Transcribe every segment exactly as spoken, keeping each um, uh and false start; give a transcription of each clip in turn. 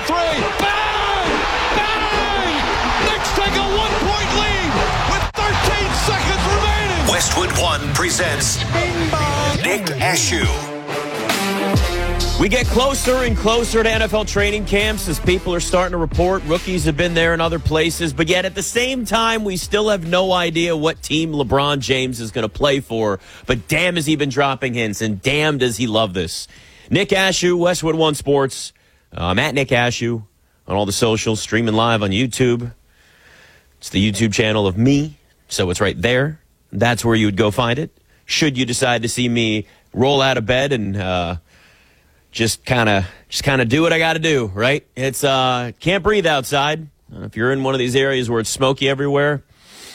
three. Bang! Bang! Knicks take a one-point lead with thirteen seconds remaining. Westwood One presents Nick Ashew. We get closer and closer to N F L training camps as people are starting to report. Rookies have been there in other places, but yet at the same time, we still have no idea what team LeBron James is going to play for. But damn, has he been dropping hints, and damn, does he love this. Nick Ashew, Westwood One Sports. Uh, I'm at Nick Ashew on all the socials, streaming live on YouTube. It's the YouTube channel of me, so it's right there. That's where you would go find it. Should you decide to see me roll out of bed and uh, just kind of just kind of do what I got to do, right? It's uh, can't breathe outside. If you're in one of these areas where it's smoky everywhere,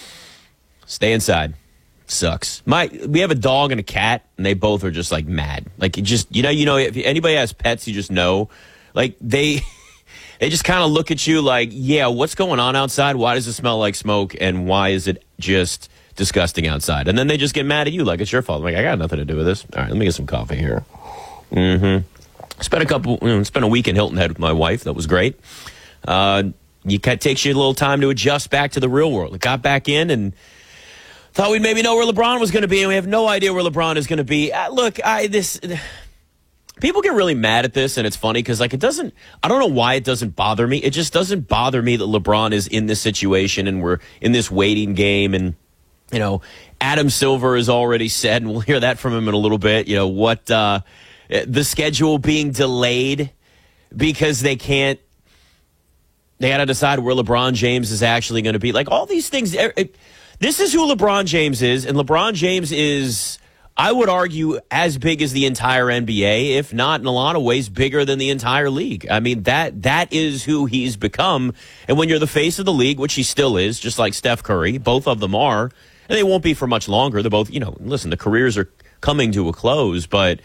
stay inside. Sucks. My we have a dog and a cat, and they both are just like mad. Like it just you know you know if anybody has pets, you just know, like they they just kind of look at you like, yeah, what's going on outside? Why does it smell like smoke? And why is it just disgusting outside? And then they just get mad at you like it's your fault. I'm like, I got nothing to do with this. All right, let me get some coffee here. Mm-hmm. Spent a couple, you know, spent a week in Hilton Head with my wife. That was great. Uh, you it takes you a little time to adjust back to the real world. I got back in and thought we'd maybe know where LeBron was going to be, and we have no idea where LeBron is going to be. Uh, look, I this people get really mad at this, and it's funny because like it doesn't. I don't know why it doesn't bother me. It just doesn't bother me that LeBron is in this situation and we're in this waiting game. And you know, Adam Silver has already said, and we'll hear that from him in a little bit. You know what. Uh, The schedule being delayed because they can't, they got to decide where LeBron James is actually going to be. Like all these things, it, this is who LeBron James is. And LeBron James is, I would argue, as big as the entire N B A, if not in a lot of ways bigger than the entire league. I mean, that that is who he's become. And when you're the face of the league, which he still is, just like Steph Curry, both of them are, and they won't be for much longer. They're both, you know, listen, the careers are coming to a close, but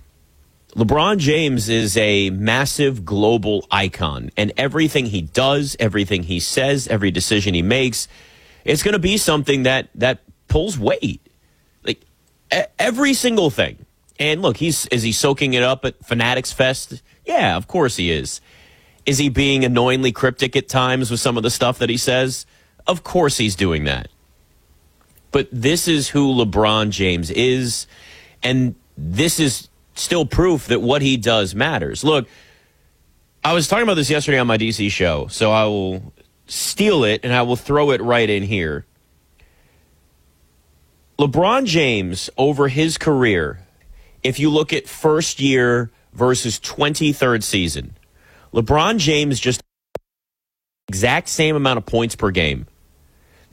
LeBron James is a massive global icon, and everything he does, everything he says, every decision he makes, it's going to be something that that pulls weight. Like every single thing. And look, he's is he soaking it up at Fanatics Fest? Yeah, of course he is. Is he being annoyingly cryptic at times with some of the stuff that he says? Of course he's doing that. But this is who LeBron James is, and this is still proof that what he does matters. Look, I was talking about this yesterday on my D C show, so I will steal it and I will throw it right in here. LeBron James, over his career, if you look at first year versus twenty-third season, LeBron James just exact same amount of points per game